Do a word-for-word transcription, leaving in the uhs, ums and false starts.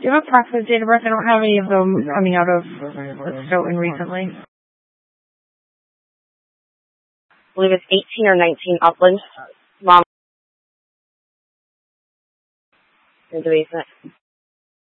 Do you have approximate date of birth? I don't have any of them coming out of Stoughton recently. I believe it's eighteen or nineteen Upland. Mom. In the basement.